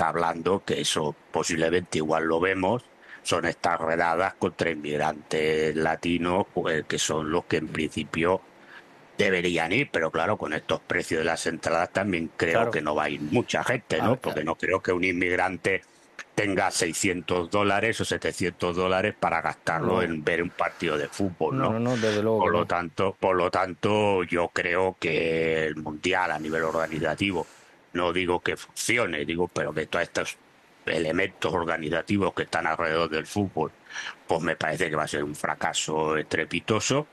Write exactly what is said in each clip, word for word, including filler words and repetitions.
está hablando que eso posiblemente igual lo vemos, son estas redadas contra inmigrantes latinos, pues, que son los que en principio deberían ir, pero claro, con estos precios de las entradas también creo Claro. que no va a ir mucha gente, A ¿no? ver, Porque no creo que un inmigrante tenga seiscientos dólares o setecientos dólares para gastarlo no, en ver un partido de fútbol, no, ¿no? no, no, desde luego Por que lo no. tanto, por lo tanto, yo creo que el mundial a nivel organizativo, no digo que funcione, digo, pero que todos estos elementos organizativos que están alrededor del fútbol, pues me parece que va a ser un fracaso estrepitoso.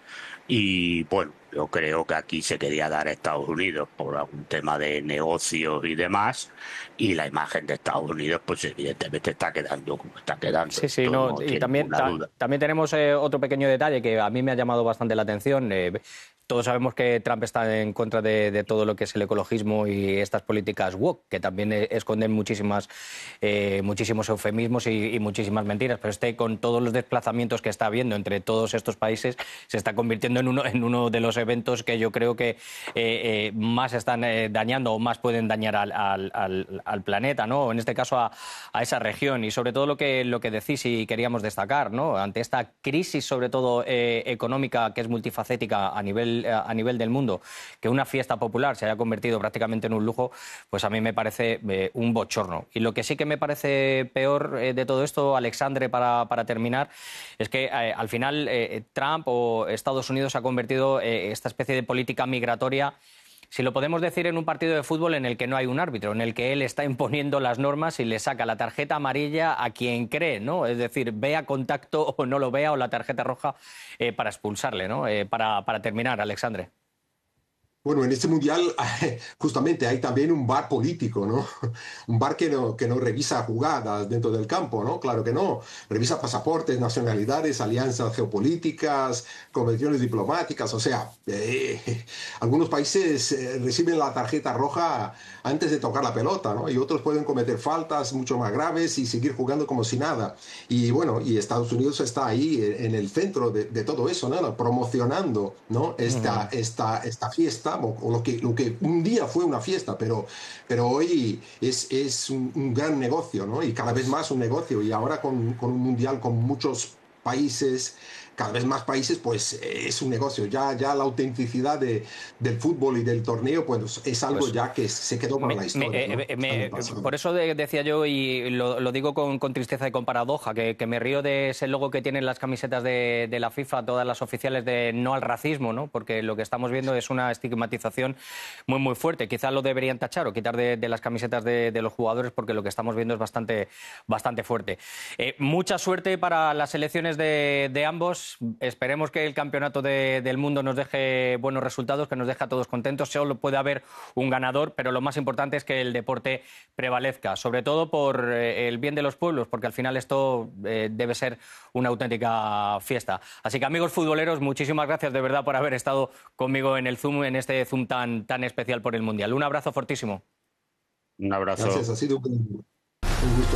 Y bueno, yo creo que aquí se quería dar a Estados Unidos por algún tema de negocios y demás, y la imagen de Estados Unidos, pues evidentemente está quedando como está quedando, Sí, sí, esto no, no y tiene también, ninguna ta- duda. también tenemos eh, otro pequeño detalle que a mí me ha llamado bastante la atención. Eh, todos sabemos que Trump está en contra de, de todo lo que es el ecologismo y estas políticas woke, que también eh, esconden muchísimas, eh, muchísimos eufemismos y, y muchísimas mentiras. Pero este, con todos los desplazamientos que está habiendo entre todos estos países, se está convirtiendo en uno, en uno de los eventos que yo creo que eh, eh, más están eh, dañando o más pueden dañar al, al, al, al planeta, ¿no? En este caso a, a esa región. Y sobre todo lo que, lo que decís y queríamos destacar, ¿no? Ante esta crisis, sobre todo eh, económica, que es multifacética a nivel, a nivel del mundo, que una fiesta popular se haya convertido prácticamente en un lujo, pues a mí me parece eh, un bochorno. Y lo que sí que me parece peor eh, de todo esto, Alexandre, para, para terminar, es que eh, al final eh, Trump o Estados Unidos ha convertido eh, esta especie de política migratoria, si lo podemos decir, en un partido de fútbol en el que no hay un árbitro, en el que él está imponiendo las normas y le saca la tarjeta amarilla a quien cree, ¿no? Es decir, vea contacto o no lo vea, o la tarjeta roja eh, para expulsarle, ¿no? Eh, para, para terminar, Alexandre. Bueno, en este mundial justamente hay también un bar político, ¿no? Un bar que no, que no revisa jugadas dentro del campo, ¿no? Claro que no. Revisa pasaportes, nacionalidades, alianzas geopolíticas, convenciones diplomáticas. O sea, eh, algunos países eh, reciben la tarjeta roja antes de tocar la pelota, ¿no? Y otros pueden cometer faltas mucho más graves y seguir jugando como si nada. Y bueno, y Estados Unidos está ahí en el centro de, de todo eso, ¿no? Promocionando, ¿no? Esta, Mm. esta, esta fiesta, o lo que, lo que un día fue una fiesta, pero, pero hoy es, es un, un gran negocio, ¿no? Y cada vez más un negocio. Y ahora con, con un mundial con muchos países, cada vez más países, pues eh, es un negocio. Ya, ya la autenticidad de, del fútbol y del torneo, pues es algo Pues ya que se quedó para Me- la me- historia, eh, ¿no? eh, Está en me- el pasado. por eso de- decía yo, y lo, lo digo con, con tristeza y con paradoja, que, que me río de ese logo que tienen las camisetas de, de la FIFA, todas las oficiales, de no al racismo, ¿no? Porque lo que estamos viendo es una estigmatización muy, muy fuerte. Quizás lo deberían tachar o quitar de, de las camisetas de, de los jugadores, porque lo que estamos viendo es bastante, bastante fuerte. Eh, mucha suerte para las elecciones de, de ambos. Esperemos que el campeonato de- del mundo nos deje buenos resultados, que nos deje a todos contentos. Solo puede haber un ganador, pero lo más importante es que el deporte prevalezca, sobre todo por eh, el bien de los pueblos, porque al final esto eh, debe ser una auténtica fiesta. Así que, amigos futboleros, muchísimas gracias de verdad por haber estado conmigo en el Zoom, en este Zoom tan, tan especial por el Mundial. Un abrazo fortísimo. Un abrazo. Gracias, ha sido un, un gusto.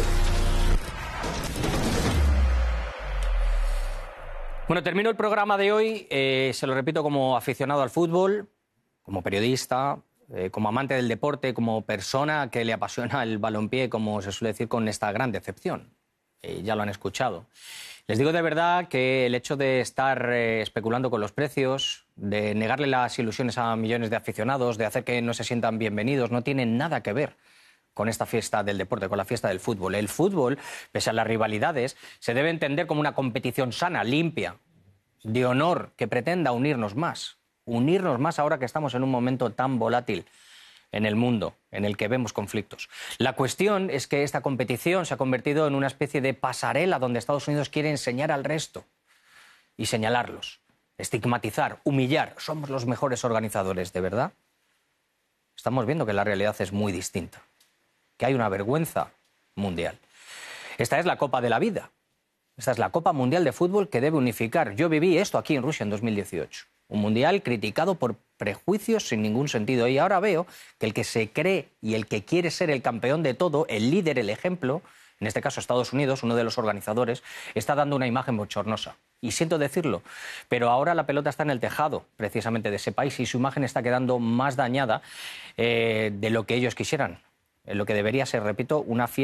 Bueno, termino el programa de hoy, eh, se lo repito, como aficionado al fútbol, como periodista, eh, como amante del deporte, como persona que le apasiona el balompié, como se suele decir, con esta gran decepción. Eh, ya lo han escuchado. Les digo de verdad que el hecho de estar eh, especulando con los precios, de negarle las ilusiones a millones de aficionados, de hacer que no se sientan bienvenidos, no tiene nada que ver con esta fiesta del deporte, con la fiesta del fútbol. El fútbol, pese a las rivalidades, se debe entender como una competición sana, limpia, de honor, que pretenda unirnos más. Unirnos más ahora que estamos en un momento tan volátil en el mundo, en el que vemos conflictos. La cuestión es que esta competición se ha convertido en una especie de pasarela donde Estados Unidos quiere enseñar al resto y señalarlos, estigmatizar, humillar. Somos los mejores organizadores, ¿de verdad? Estamos viendo que la realidad es muy distinta, que hay una vergüenza mundial. Esta es la Copa de la Vida. Esta es la Copa Mundial de Fútbol que debe unificar. Yo viví esto aquí en Rusia en dos mil dieciocho. Un mundial criticado por prejuicios sin ningún sentido. Y ahora veo que el que se cree y el que quiere ser el campeón de todo, el líder, el ejemplo, en este caso Estados Unidos, uno de los organizadores, está dando una imagen bochornosa. Y siento decirlo, pero ahora la pelota está en el tejado, precisamente, de ese país, y su imagen está quedando más dañada eh, de lo que ellos quisieran. En lo que debería ser, repito, una fiesta